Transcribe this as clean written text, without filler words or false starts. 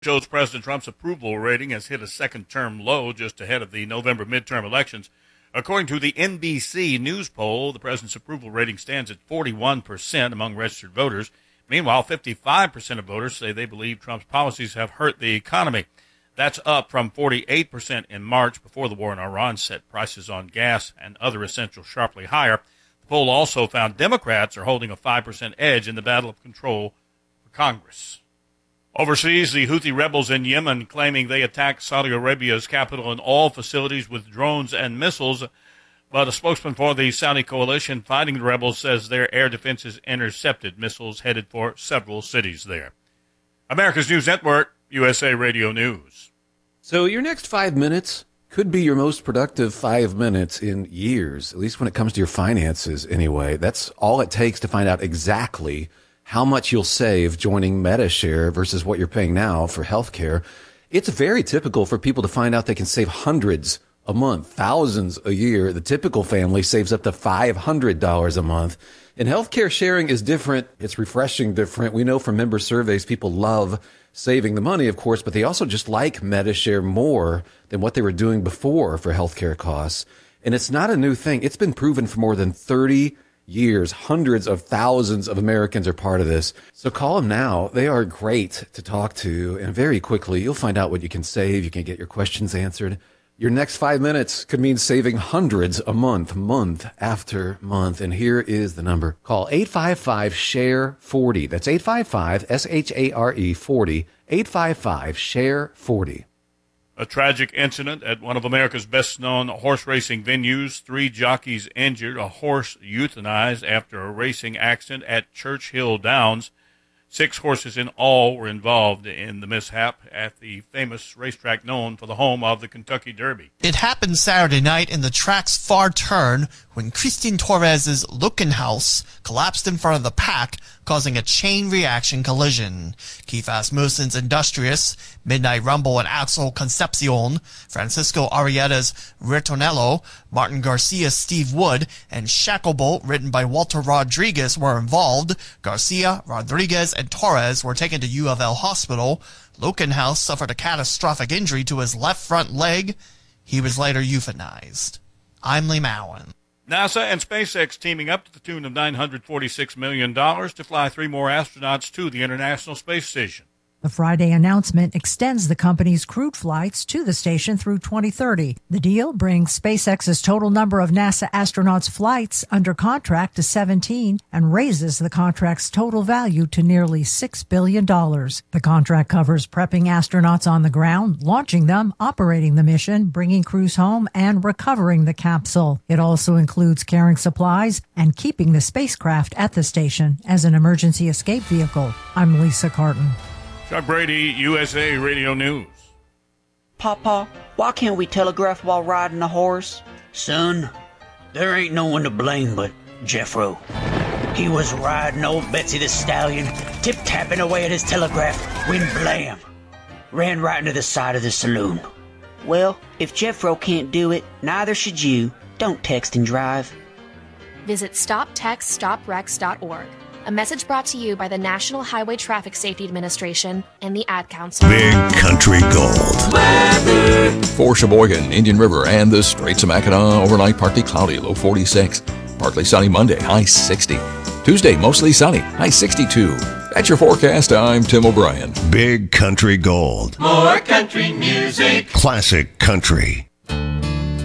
Shows President Trump's approval rating has hit a second-term low just ahead of the November midterm elections. According to the NBC News poll, the president's approval rating stands at 41% among registered voters. Meanwhile, 55% of voters say they believe Trump's policies have hurt the economy. That's up from 48% in March, before the war in Iran set prices on gas and other essentials sharply higher. The poll also found Democrats are holding a 5% edge in the battle of control for Congress. Overseas, the Houthi rebels in Yemen claiming they attacked Saudi Arabia's capital and all facilities with drones and missiles. But a spokesman for the Saudi coalition fighting the rebels says their air defenses intercepted missiles headed for several cities there. America's News Network, USA Radio News. So your next 5 minutes could be your most productive 5 minutes in years, at least when it comes to your finances anyway. That's all it takes to find out exactly how much you'll save joining Medi-Share versus what you're paying now for healthcare. It's very typical for people to find out they can save hundreds a month, thousands a year. The typical family saves up to $500 a month. And healthcare sharing is different. It's refreshing different. We know from member surveys, people love saving the money, of course, but they also just like Medi-Share more than what they were doing before for healthcare costs. And it's not a new thing. It's been proven for more than 30 years. Hundreds of thousands of Americans are part of this. So call them now. They are great to talk to. And very quickly, you'll find out what you can save. You can get your questions answered. Your next 5 minutes could mean saving hundreds a month, month after month. And here is the number. Call 855-SHARE-40. That's 855-SHARE 40. 855-SHARE-40. A tragic incident at one of America's best-known horse racing venues. 3 jockeys injured, a horse euthanized after a racing accident at Churchill Downs. 6 horses in all were involved in the mishap at the famous racetrack known for the home of the Kentucky Derby. It happened Saturday night in the track's far turn when Christine Torres's Lookenhouse collapsed in front of the pack, causing a chain reaction collision. Keith Asmussen's Industrious, Midnight Rumble and Axel Concepcion, Francisco Arrieta's Ritornello, Martin Garcia's Steve Wood, and Shacklebolt, written by Walter Rodriguez, were involved. Garcia, Rodriguez, and Torres were taken to U of L Hospital. Lookenhouse suffered a catastrophic injury to his left front leg. He was later euthanized. I'm Lee Mowen. NASA and SpaceX teaming up to the tune of $946 million to fly 3 more astronauts to the International Space Station. The Friday announcement extends the company's crewed flights to the station through 2030. The deal brings SpaceX's total number of NASA astronauts' flights under contract to 17 and raises the contract's total value to nearly $6 billion. The contract covers prepping astronauts on the ground, launching them, operating the mission, bringing crews home, and recovering the capsule. It also includes carrying supplies and keeping the spacecraft at the station as an emergency escape vehicle. I'm Lisa Carton. Chuck Brady, USA Radio News. Papa, why can't we telegraph while riding a horse? Son, there ain't no one to blame but Jeffro. He was riding old Betsy the Stallion, tip-tapping away at his telegraph, when blam! Ran right into the side of the saloon. Well, if Jeffro can't do it, neither should you. Don't text and drive. Visit StopTextStopWrecks.org. A message brought to you by the National Highway Traffic Safety Administration and the Ad Council. Big Country Gold weather. For Sheboygan, Indian River, and the Straits of Mackinac, overnight partly cloudy, low 46. Partly sunny Monday, high 60. Tuesday, mostly sunny, high 62. That's your forecast. I'm Tim O'Brien. Big Country Gold. More country music. Classic country.